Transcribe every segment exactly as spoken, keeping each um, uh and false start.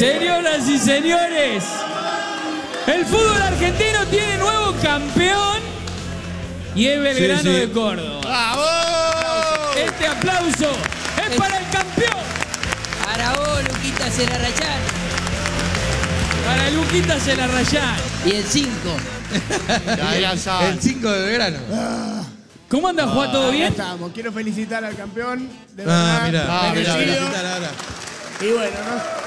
Señoras y señores, el fútbol argentino tiene nuevo campeón y es Belgrano sí, sí. de Córdoba. ¡Bravo! Este aplauso es, es para el campeón. Para vos, Luquita Celarrayán. Para Luquita Celarrayán. Y el cinco. El cinco de Belgrano. Ah. ¿Cómo anda, Juan? ¿Todo bien? Ya estamos. Quiero felicitar al campeón. De ah, verdad. Mira, ah, mira, felicitar ahora. Y bueno, ¿no?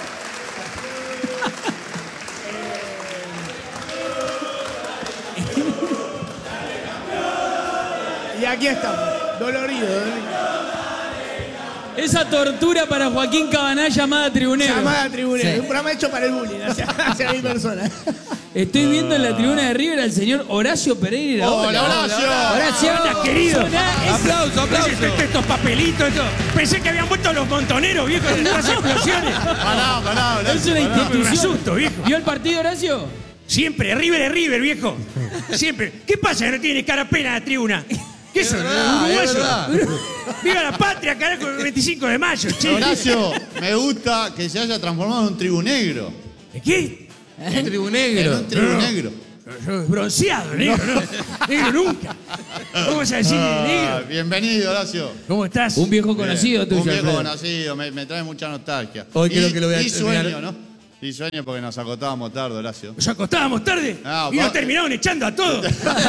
Y aquí estamos, dolorido, dolorido. Esa tortura para Joaquín Cabaná llamada Tribunero. Llamada Tribunero, sí. Un programa hecho para el bullying, hacia, hacia mi persona. Estoy viendo en la tribuna de River al señor Horacio Pereira. ¡Hola, Horacio! ¡Horacio! ¡Hola, querido! ¡Aplauso, aplauso! Estos, estos papelitos, esto. Pensé que habían vuelto los montoneros, viejo, de las explosiones. Pará, pará, Horacio. Es una institución. Un asusto, viejo. ¿Vio el partido, Horacio? Siempre, River es River, viejo. Siempre. ¿Qué pasa que no tiene cara pena la tribuna? ¿Qué es eso? ¿Uruguayo? ¡Viva la patria, carajo! El veinticinco de mayo, che. Horacio, me gusta que se haya transformado en un tribunegro. ¿De qué? Un tribunegro. En un tribunegro. Bronceado, negro, no. Negro nunca. ¿Cómo vas a decir ah, negro? Bienvenido, Horacio. ¿Cómo estás? Un viejo conocido tuyo. Un viejo Alfredo. conocido, me, me trae mucha nostalgia. Hoy y, creo que lo voy a y terminar. sueño, ¿no? Y sueño porque nos acostábamos tarde, Horacio. ¿Nos acostábamos tarde? Ah, y nos va... terminaron echando a todos.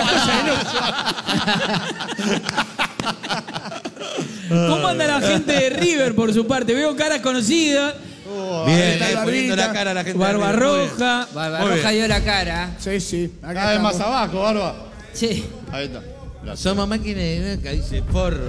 ¿Cómo anda la gente de River por su parte? Veo caras conocidas. Oh, bien, está eh, poniendo la cara a la gente. Barba roja. Barba roja dio la cara. Sí, sí. Acá Cada vez estamos. más abajo, Barba. Sí. Ahí está. Gracias. Somos máquinas de que dice porro.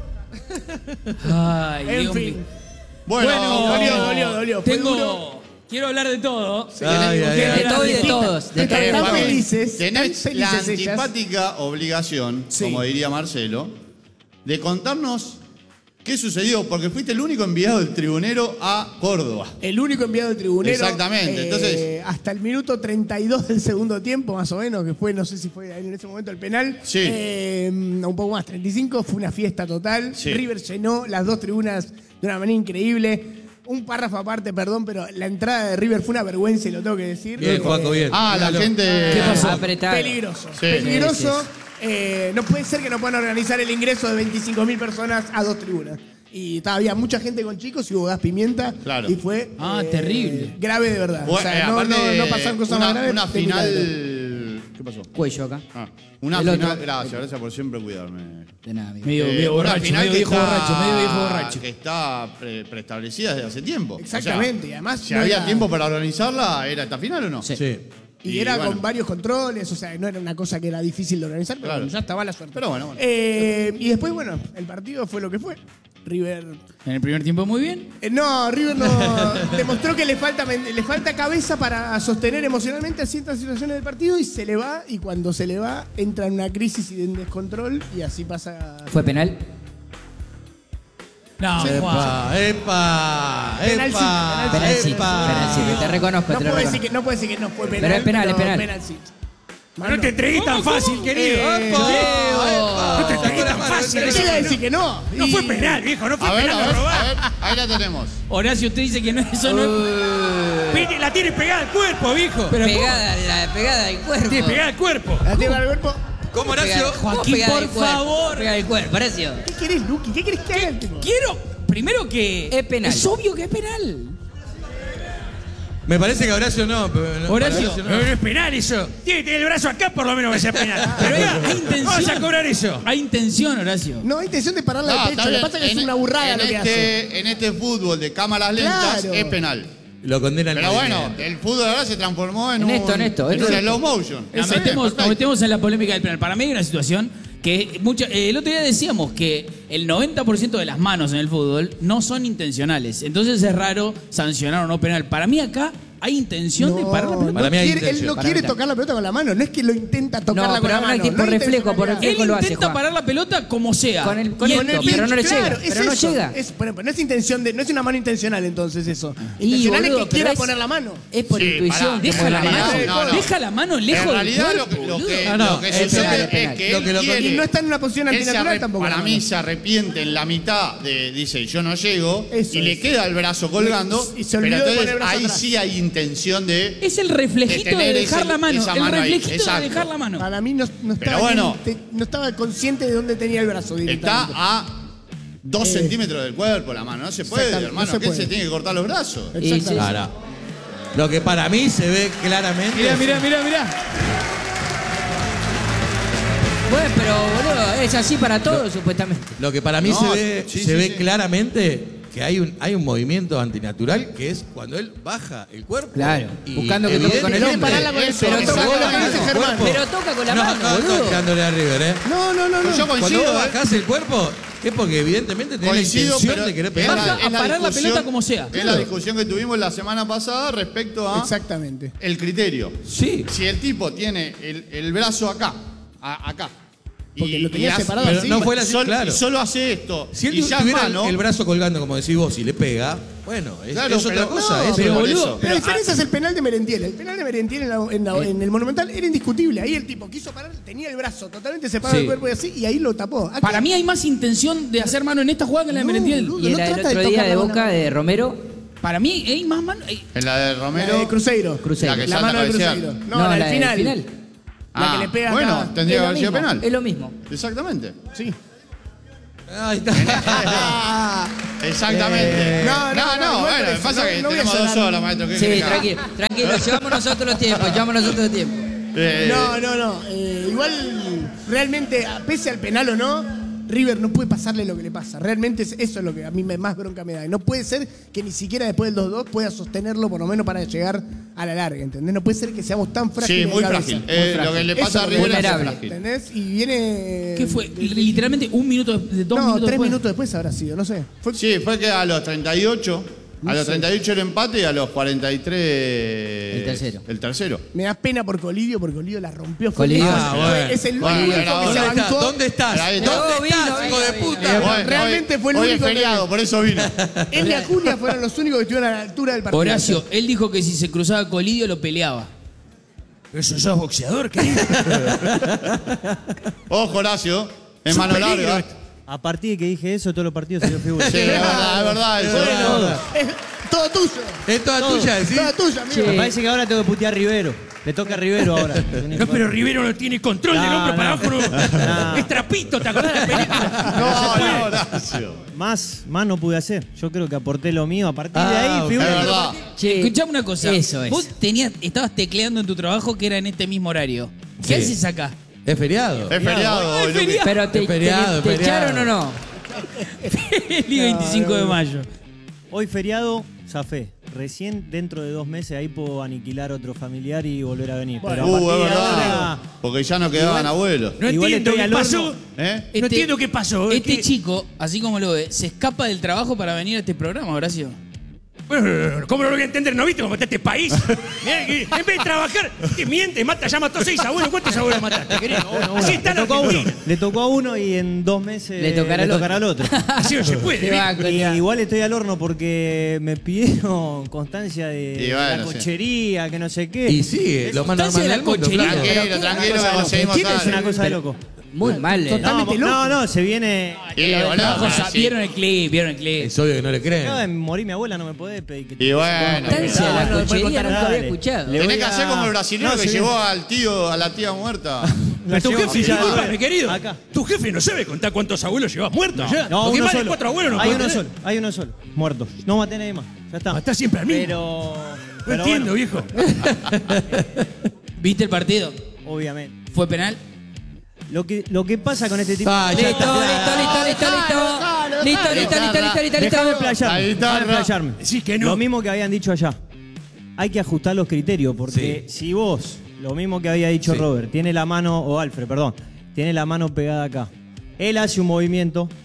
Ay, En Dios fin. mío. Bueno, Bueno, dolió, dolió, dolió. Fue Tengo... duro. Quiero hablar de todo. Sí. Ay, ay, De ay. todo y de todos. De Están Eh, tan Fabi, felices. tenés tan la felices ellas. antipática obligación, Sí. como diría Marcelo, de contarnos qué sucedió, porque fuiste el único enviado del tribunero a Córdoba. El único enviado del tribunero. Exactamente, eh, entonces- Hasta el minuto treinta y dos del segundo tiempo, más o menos, que fue, no sé si fue en ese momento el penal. Sí. Eh, un poco más, treinta y cinco, fue una fiesta total. Sí. River llenó las dos tribunas de una manera increíble. Un párrafo aparte, perdón, pero la entrada de River fue una vergüenza y lo tengo que decir. Bien, Eh, Juaco, bien. Ah, la gente... ¿Qué pasó? Apretado. Peligroso. Sí. Peligroso. Sí, Eh, no puede ser que no puedan organizar el ingreso de veinticinco mil personas a dos tribunas. Y ta, había mucha gente con chicos y hubo gas pimienta. Claro. Y fue Ah, terrible. grave de verdad. Bueno, o sea, eh, no, aparte, no, no pasaron cosas una, más graves. Una técnicamente. final... ¿Qué pasó? Cuello acá. Ah, una El final... otro. Gracias, gracias por siempre cuidarme. De nada, amigo. Medio, Eh, medio una borracho, final medio que viejo está- borracho, medio viejo borracho. Que está pre- preestablecida desde hace tiempo. Exactamente, O sea, y además si no había era- tiempo para organizarla, ¿era esta final o no? Sí. Sí. Y, Y era bueno. con varios controles, o sea, no era una cosa que era difícil de organizar, pero Claro. bueno, ya estaba la suerte. Pero bueno, bueno. Eh, y después, bueno, el partido fue lo que fue. River. En el primer tiempo muy bien. Eh, no, River no demostró que le falta, men- le falta cabeza para sostener emocionalmente a ciertas situaciones del partido y se le va, y cuando se le va, entra en una crisis y en descontrol, y así pasa. ¿Fue penal? No, Juan. Epa, epa, Penal sí, epa, Penal sí. epa. Penal sí. Te reconozco, No te lo puedo, decir reconozco. que, no puedo decir que no fue penal. Pero es penal, es penal. sí. No te entregues tan fácil, querido. Eh, No te Sacó entregues la tan mano, fácil. Pero eso ¿qué iba a no- decir que no? No Y- fue penal, viejo, no fue A ver, penal a de ver, a robar. ver, ahí la tenemos. Horacio, usted dice que no, eso no es... Viste, la tiene pegada al cuerpo, viejo. Pero ¿cómo? Pegada, la pegada al cuerpo. Tiene pegada al cuerpo. La tiene al cuerpo. ¿Cómo, Horacio? Pegada- Joaquín, pegada por al cuerpo, favor. Pegada al cuerpo, Horacio. ¿Qué querés, Luqui? ¿Qué querés que haga el tipo? Quiero, primero que... Es penal. Es obvio que es penal. Me parece que a Horacio no. Pero no Horacio, para No, no es penal eso. Tiene que tener el brazo acá por lo menos que sea penal. Pero hay, Acá, hay intención. Vamos a cobrar eso. Hay intención, Horacio. No hay intención de pararla No, de está pecho. Lo que bien. pasa es que es En- una burrada en lo que hace. este, En este fútbol de cámaras lentas Claro. es penal. Lo condenan. Pero bueno, el fútbol ahora se transformó en, En un, esto, en esto, en esto. un slow motion. Nos Está bien, metemos, nos perfecto. metemos en la polémica del penal. Para mí hay una situación que mucha, eh, el otro día decíamos que el noventa por ciento de las manos en el fútbol no son intencionales. Entonces es raro sancionar o no penal. Para mí acá ¿Hay intención de parar la pelota? Para mí hay quiere- él intención. no Para quiere mí tocar la pelota con la mano, no es que lo intenta tocarla No, con pero la no, mano. por no hay reflejo, por intencionalidad. reflejo. Él lo hace, intenta Juan. parar la pelota como sea. Con el- con Y el en- toque, y en- pero no le llega, Claro, es pero no eso. llega. Es, por ejemplo, no es intención de, no es una mano intencional entonces eso. Y, Intencional boludo, es que pero quiera es- poner la mano. Es por Sí, intuición. pará, que Deja mueve la la mano, mano. no, no. deja la mano lejos En del realidad lo cuerpo, que, lo boludo. que, No, no, lo que es sucede penal, es es penal. que Lo él que lo- quiere- Y no está en una posición él se antinatural arrep- tampoco. Para la mí mano. se arrepiente en la mitad de, dice, yo no llego, Eso y le es. queda el brazo colgando, Y se pero olvidó de entonces poner el brazo ahí atrás. sí hay intención de... Es el reflejito de de, tener dejar ese- la mano. esa El mano ahí, reflejito de exacto. dejar la mano. Para mí no, no Pero estaba, bueno. bien- te- no estaba consciente de dónde tenía el brazo Está directamente. a dos Eh. centímetros del cuerpo la mano. No se puede, Exactamente, hermano. no se que él puede. se tiene que cortar los brazos. Y sí, sí. Ahora, lo que para mí se ve claramente. Mirá, mirá, mirá, mirá. Bueno, pero boludo, es así para todos, supuestamente. Lo que para mí No, se ve, sí, se sí, ve sí. claramente que hay un, hay un movimiento antinatural que es cuando él baja el cuerpo. Claro, y buscando que toque con el evidentemente- hombro. Pararla con el Eso, pero eso, toca eso, con la eso, mano, eso, Germán. Pero toca con la no, mano, no, boludo. no, tirándole a River, ¿eh? No, no, no, no. Pues yo Cuando coincido, vos ¿eh? bajás el cuerpo es porque evidentemente tenés Coincido, la intención pero de querer es pegar. la- Baja es a parar la discusión- pelota como sea. Es la discusión que tuvimos la semana pasada respecto a Exactamente. el criterio. Sí. Si el tipo tiene el, el brazo acá, a- acá. Porque lo tenía hace- separado Pero así. no fue la- solo, claro. y solo hace esto. Si él y ya tuviera mano, el brazo colgando, como decís vos, y le pega, bueno, es, Claro, es otra pero- cosa. no, eso pero es- por boludo, eso. La diferencia es el penal de Merentiel. El penal de Merentiel en, la- en la- en el Monumental era indiscutible. Ahí el tipo quiso parar, tenía el brazo totalmente separado Sí. del cuerpo y así, y ahí lo tapó. Acá- Para mí hay más intención de hacer mano en esta jugada que en la de No, Merentiel. boludo. Y no era el trata de otro día tocar de la Boca mano. de Romero. Para mí hay más mano. hay- En la de Romero. La de Cruzeiro. Cruzeiro. La que La salta mano a de cabecear. Cruzeiro. No, la del final. La Ah, que le pega bueno, acá. tendría que Es lo haber sido mismo, penal. Es lo mismo. Exactamente. Sí. Ahí está. Exactamente. No, no, no, no, igual bueno, por eso, pasa no- que no voy a tenemos dos llorar. horas, maestro. ¿qué Sí, querés que haga? tranquilo, tranquilo, llevamos nosotros los tiempos, llevamos nosotros los tiempos. Eh, No, no, no. Eh, igual, realmente, a- pese al penal o no, River no puede pasarle lo que le pasa. Realmente es- eso es lo que a mí me, más bronca me da. No puede ser que ni siquiera después del dos dos pueda sostenerlo por lo menos para llegar a la larga, ¿entendés? No puede ser que seamos tan frágiles Sí, muy de cabeza. frágil. Muy Eh, frágil. lo que le Eso pasa es a lo que River me es pasa, vulnerable. ¿entendés? Y viene... ¿Qué fue? Literalmente un minuto, de dos No, minutos tres después. minutos después habrá sido, no sé. Fue Sí, fue que a los treinta y ocho, a los treinta y ocho el empate y a los cuarenta y tres El tercero. El tercero. Me da pena por Colidio, porque Colidio la rompió. Fue Colidio, fue- ah, bueno. Es el Bueno, único pero que se ¿Dónde estás? bancó. ¿Dónde estás? Ahí está. ¿Dónde No, vino, estás, vino, hijo de vino, puta? vino. Bueno, realmente hoy- fue el hoy único es feriado, que- por eso vino. Él y Acuña fueron los únicos que estuvieron a la altura del partido. Horacio, él dijo que si se cruzaba Colidio lo peleaba. ¿Eso sos boxeador, querido? Ojo, Horacio, en mano peligro larga. esto. A partir de que dije eso, todos los partidos se dio figura. Sí, es verdad, es verdad. eso. Bueno, es todo tuyo. Es toda tuya, decís. Toda tuya, amigo. Me parece que ahora tengo que putear a Rivero. Le toca a Rivero ahora. No, pero Rivero no tiene control del No, hombro para no. abajo. No. No. Es trapito, ¿te acordás de la película? No, no, Horacio. Más, más no pude hacer. Yo creo que aporté lo mío. A partir de Ah, ahí, ok. figura. Es verdad. Che, Escuchame una cosa. Eso es. Vos tenías, estabas tecleando en tu trabajo que era en este mismo horario. ¿Qué Sí. haces acá? Es feriado. Es feriado hoy, Luqui. Pero te, Es feriado, te- te es feriado. echaron o no. El veinticinco de mayo. Hoy feriado, zafé. Recién dentro de dos meses ahí puedo aniquilar otro familiar y volver a venir. Pero a Uh, partir es de verdad. ahora, Porque ya no quedaban abuelos. No Igual entiendo estoy qué al pasó. horno. ¿Eh? No entiendo qué pasó. es Este que- chico, así como lo ve, se escapa del trabajo para venir a este programa, Horacio. Bueno, ¿cómo no lo voy a entender? ¿No viste cómo está este país? Mirá que en vez de trabajar, te miente, mata, ya mató seis abuelos. ¿Cuántos abuelos mataste, querido? Así está le la tocó a uno. Argentina. Le tocó a uno y en dos meses Le tocará al al otro. Así no se Te puede. va a ¿viste? Y contar. igual estoy al horno porque me pidieron constancia de Y bueno, la sí. cochería, que no sé qué. Y sí, lo más Constancia normal de la del mundo. cochería. claro. Tranquilo, tranquilo, que Cosa de conseguimos loco. Es algo. una cosa de loco. Muy mal. eh. No, Totalmente loco. no, no, se viene. Y boludo, Cosa, sí. vieron el clip, vieron el clip. Es obvio que no le Acaba de creen. morir mi abuela, no me podés pedir que te- Y bueno, Constancia de la no, después cochería contar nunca había dale. escuchado. Le tenés voy que a- hacer como el brasileño No, que se llevó viene. al tío, a la tía muerta. La Tu llevo jefe, en silla de disculpame, ruedas. querido. Acá. Tu jefe no sabe contar cuántos abuelos llevas muertos ya. No, Porque uno más de solo. cuatro abuelos no Hay puede uno tener. solo, hay uno solo. Muertos. No maté a nadie más. Ya está. Ah, está siempre al mismo. Pero. No pero entiendo, bueno, viejo. ¿Viste el partido? obviamente. ¿Fue penal? Lo que, lo que pasa con este tipo. Ah, ya Listo, está. listo, listo, listo, listo. Listo, listo, listo, listo, listo, Déjame listo. explayarme. La guitarra. Déjame explayarme. Sí que no. Lo mismo que habían dicho allá. Hay que ajustar los criterios, porque si vos, lo mismo que había dicho Sí. Robert, tiene la mano, o Alfred, perdón, tiene la mano pegada acá. Él hace un movimiento,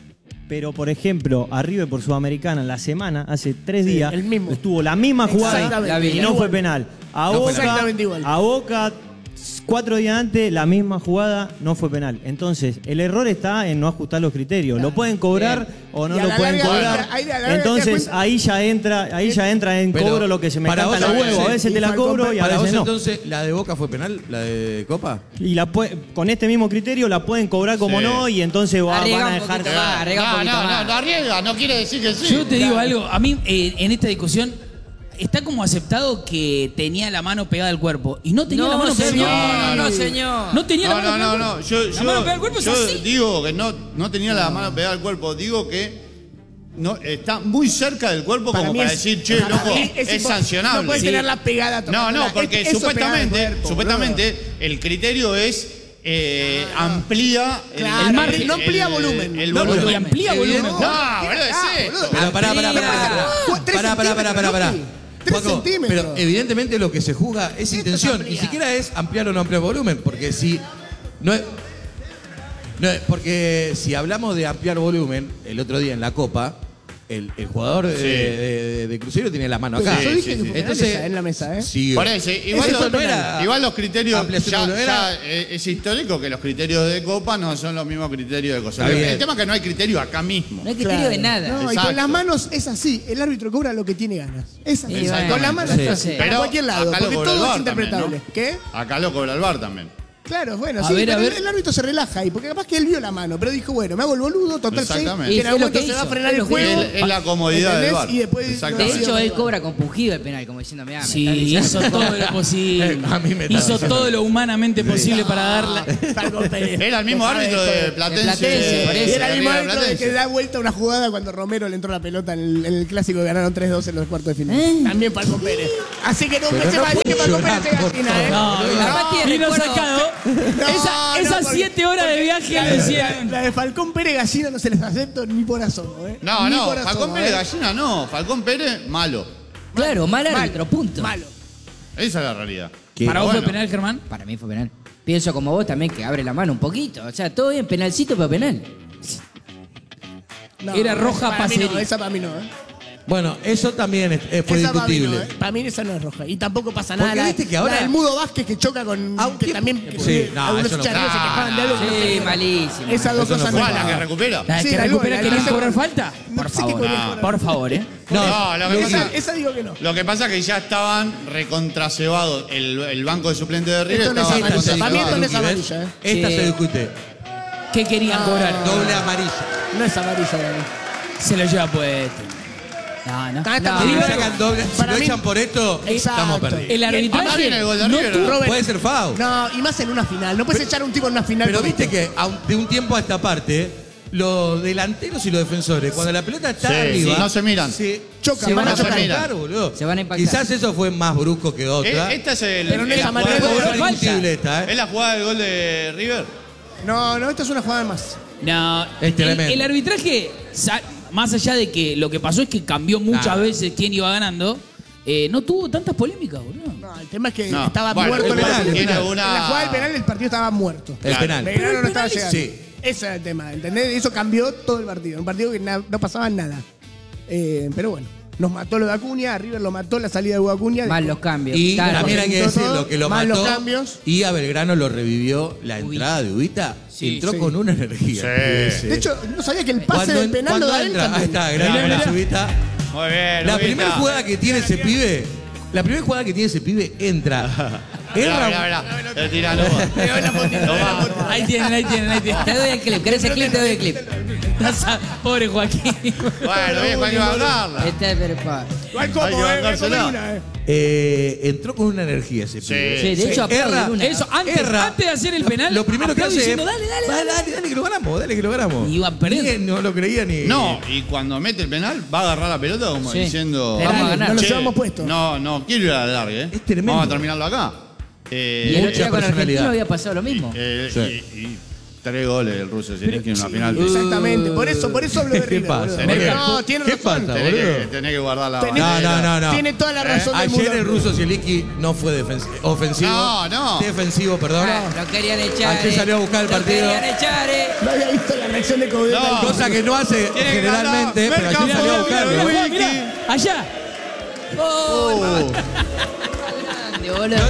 Pero, por ejemplo, a River por Sudamericana en la semana, hace tres Sí, días, el mismo. estuvo la misma jugada Exactamente. y no fue penal. A No fue Boca, exactamente igual. a Boca, cuatro días antes, la misma jugada, no fue penal. Entonces, el error está en no ajustar los criterios. Lo pueden cobrar o no Y a lo la pueden larga, cobrar. ahí a la larga te das Entonces, cuenta- ahí ya entra, ahí ya entra en Pero cobro lo que se me para canta vos, los huevos. A sí. veces te Y la Falcón, cobro y a Para vos veces no. entonces, ¿la de Boca fue penal? ¿La de Copa? Y la pue- con este mismo criterio la pueden cobrar como Sí. no y entonces va- Arriesga van a un dejar... poquito más, arriesga un No, poquito no, no, más. no arriesga, no quiere decir que sí. Yo te digo algo, a mí eh, en esta discusión está como aceptado que tenía la mano pegada al cuerpo. Y no tenía No, la mano pegada al señor, cuerpo. no, señor. No tenía No, la mano no, pegada no, al no. cuerpo. Yo, La yo- mano pegada al cuerpo es yo así. digo que no, no tenía la mano pegada al cuerpo. Digo que no, está muy cerca del cuerpo Para como mí para es- decir, che, para loco, mí es, es impo- sancionable. no puede Sí. tenerla pegada No, tocándola. no, porque Es- eso supuestamente, pegada al cuerpo, supuestamente el criterio es eh, amplía el- Claro, el, margen, no amplía el- volumen. El No, volumen. porque amplía volumen. No, boludo, es Ah, esto. boludo. Pero pará, pará, pará, Amplía. pará. Cu- tres Pará, pará, pará, pará, pará. centímetros, Tres Juaco, centímetros. pero evidentemente lo que se juzga es intención. Ni amplía. siquiera es ampliar o no ampliar volumen. Porque si. No es, no es- porque si hablamos de ampliar volumen, el otro día en la Copa, el, el jugador de, Sí. de- de Cruzeiro tiene la mano Pero acá. yo dije sí, que sí. fue penal Entonces, esa en la mesa, ¿eh? Sí, Por eso, igual, Eso los, no era igual los criterios, ampliación ya, de volumen, ya, era- eh, es histórico que los criterios de Copa no son los mismos criterios de Costa Está Rica. bien. El tema es que no hay criterio acá mismo. No hay criterio de nada. No, y Exacto. con las manos es así. El árbitro cobra lo que tiene ganas. Es así. Exactamente. Con las manos Sí. es así. Sí. Para Pero cualquier lado. acá lo Porque cobra el todo es V A R también, interpretable. ¿no? ¿Qué? Acá lo cobra el V A R también. Claro, bueno, A sí, ver, pero a ver. el, el árbitro se relaja ahí, porque capaz que él vio la mano, pero dijo, bueno, me hago el boludo, total sé Exactamente. que Y en fue algún lo momento que se va a hizo, frenar fue el lo que juego. Es, es la comodidad del ¿Entendés? V A R. Y después- De Exactamente. hecho, él cobra con pujido el penal, como diciendo, mirá, me Sí, están hizo diciendo todo lo posible. Eh, a mí me está hizo diciendo. todo lo humanamente posible para darla. Falcón Pérez. Era el mismo Lo sabe árbitro todo. de Platense. Platense, por Y eso. era el mismo de árbitro de Platense. que da vuelta una jugada cuando Romero le entró la pelota en el, en el clásico que ganaron tres dos en los cuartos de final. ¿Eh? También Falcón Pérez. Así que no me Pero se no va a decir que puedo Falcón Pérez llorar, se por gallina, ¿eh? No, Capaz no. tiene Vino recuerdo- sacado. No, Esa- no, esas porque- siete horas de viaje La lo de- hicieron. La de Falcón Pérez Gallina no se les acepto ni por asomo, ¿eh? No, Ni no, por Falcón asomo, Pérez ¿eh? Gallina no. Falcón Pérez, malo. Claro, mal Mal, árbitro, punto. Malo. Esa es la realidad. ¿Para vos Bueno, fue penal, Germán? Para mí fue penal. Pienso como vos también que abre la mano un poquito. O sea, todo bien, penalcito, pero penal. No, Era roja para mí no, Paceri. esa para mí no, ¿eh? Bueno, eso también es- eh, fue Esa para mí no, discutible. ¿eh? Para mí esa no es roja. Y tampoco pasa nada. Porque La, viste que ahora- la del Mudo Vázquez que choca con... Ah, un que tiempo- también... que- Sí, no, algunos eso no- hinchas de River se quejaban de algo que no Sí, tenía. malísimo. Esas dos Eso no cosas fue. ¿Cuál, la que pasan. recupera? La Sí, que la recupera gol, querían la- cobrar falta. No Por sé qué favor, coño fue. por favor, ¿eh? No, lo que Esa, pasa, esa digo que no. lo que pasa es que ya estaban recontracebados. El, el banco de suplentes de River Esto no es estaba amarilla. se Para mí esto no es discute, amarilla, ¿eh? Esta Sí. se discute. ¿Qué querían cobrar? Doble amarilla. No es amarilla para mí. Se lo lleva puesto. No, no. Está- está No, Si bien. lo digo algo. sacan doble, si Para lo mí- echan por esto, Exacto. estamos perdidos. El Acá arbitraje viene el gol de no River. tuvo- Robert, Puede ser foul. No, y más en una final. No puedes echar a un tipo en una final. Pero por viste esto. que aun- de un tiempo a esta parte, los delanteros y los defensores, cuando la pelota está Sí, arriba, sí, no se miran. Se, Chocan, se van van a a chocar. impactar, boludo. Se van a impactar. Quizás eso fue más brusco que otra. Eh, Esta es el. Pero no es la amarilla, jugada- no Jugada es falta. discutible esta, ¿Es ¿eh? la jugada del gol de River? No, no, esta es una jugada más. No, Es el, tremendo. el arbitraje, sa- más allá de que lo que pasó es que cambió muchas Ah. veces quién iba ganando, eh, no tuvo tantas polémicas, boludo. No, el tema es que No. estaba Bueno, muerto el el penal, partido. el penal. En la jugada del penal el partido estaba muerto. El Claro. penal. Belgrano no estaba penal llegando. sí. Ese era el tema, ¿entendés? Eso cambió todo el partido. Un partido que na- no pasaba nada. Eh, pero bueno, nos mató lo de Acuña, a River lo mató la salida de Acuña. Mal los cambios. Y Claro. también hay que Todo, decirlo, que lo más mató. los cambios. Y a Belgrano lo revivió la entrada de Ubita. Entró sí. con una energía. Sí. De hecho, no sabía que el pase Cuando, del penal lo cuando da él entra, ahí también. está, gran Mirá, mirá. Ubita. Muy bien. La Ubita. primera jugada que tiene ese pibe, la primera jugada que tiene ese pibe entra. Mirá, Erra- mirá, mirá. Le tira, no va. Tomá. Ahí tienen, ahí tienen, ahí tienen. Te doy el clip. ¿Querés el clip? Te doy el clip. Estás a- Pobre Joaquín. Bueno, bien, Juan iba a hablarla. Este es pero, pa. Igual como, Hay que eh, voy a bancársela. comer una, eh. Eh, entró con una energía ese pibe. Sí, de hecho, aplaude Erra, una. Eso, antes, Erra. antes de hacer el penal, Lo primero que aplaude hace es. diciendo, dale, dale, dale, dale. dale, dale, que lo ganamos, dale, que lo ganamos. Y iban perdiendo. Ni- No lo creía ni. No, y cuando mete el penal, va a agarrar la pelota como Sí. diciendo. Vamos a ganar. No lo "Che, llevamos puesto". No, no, quiero ir a la larga, ¿eh? Es tremendo. Vamos a terminarlo acá. Eh, Y el otro Mucha día con personalidad. Argentino había pasado lo mismo. eh, Sí. y, y tres goles el ruso Zielinski en una final. Exactamente, por eso, por eso hablo de ¿Qué River. pasa, boludo. boludo? No, tiene ¿Qué razón. pasa, Tenés boludo? que, tenés que guardar la Tenés- No, no, no, no. Tiene toda la razón del mundo. Ayer el ruso Zielinski no fue defensi- ofensivo. No, no. Defensivo, perdón. Ah, lo querían echar. Ayer eh. salió a buscar el Lo partido. querían echar, eh. No había visto la reacción de Caudeta. No. Cosa que no hace Tiene que generalmente, ganar. pero ayer Mercado, salió a mirá, buscarlo. mirá, Mirá, mirá, allá. Oh, Oh. grande, boludo.